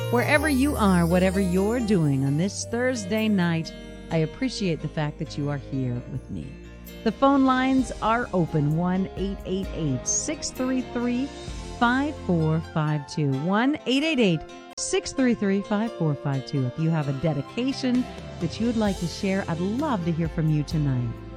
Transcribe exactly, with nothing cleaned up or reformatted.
Wherever you are, whatever you're doing on this Thursday night, I appreciate the fact that you are here with me. The phone lines are open, one eight eight eight, six three three, five four five two, one eight eight eight, six three three, five four five two. If you have a dedication that you would like to share, I'd love to hear from you tonight.